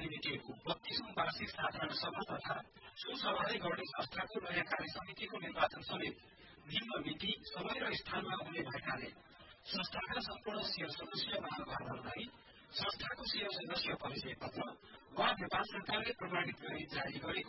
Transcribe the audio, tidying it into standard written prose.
लिमिटेडको 32औं वार्षिक साधारण सभा तथा सुसभाले गर्ने संस्थाको नयाँ कार्य समितिको निर्वाचन समेत निम्न मिति, समय र स्थानमा हुने भएकाले संस्थाका सम्पूर्ण शेयर सदस्य महानुभावहरूलाई संस्थाको शेयर सदस्य परिचय पत्र वा नेपाल सरकारले प्रमाणित गरी जारी गरेको